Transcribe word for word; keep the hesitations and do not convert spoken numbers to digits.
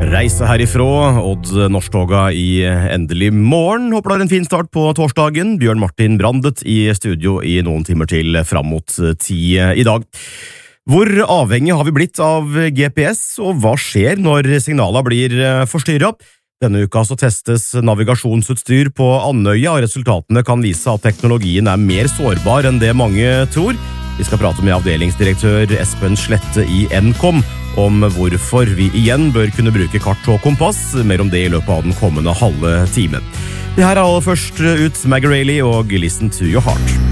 Reise herifra, Odd Norsktoga i endelig morgen. Håper du har en fin start på torsdagen. Bjørn Martin Brandet i studio i noen timer til fram mot ti i dag. Hvor avhengig har vi blitt av G P S, og hva skjer når signalene blir forstyrret? Denne uka så testes navigasjonsutstyr på Andøya, og resultatene kan vise at teknologien er mer sårbar enn det mange tror. Vi skal prate med avdelingsdirektør Espen Slette i Nkom om hvorfor vi igjen bør kunne bruke kart og kompass, mer om det i løpet av den kommende halve timen. Det her er aller først ut Maggie Reilly og Listen to Your Heart.